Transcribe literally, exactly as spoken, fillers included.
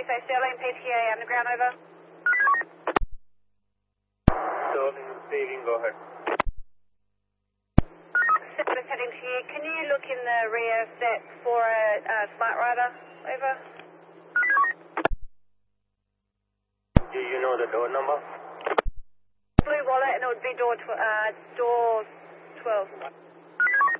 three five Sterling, P T A underground, over. Sterling speaking, go ahead. Just heading to you. Can you look in the rear set for a uh, Smart Rider, over? Do you know the door number? Blue wallet, and it would be door, tw uh, door twelve.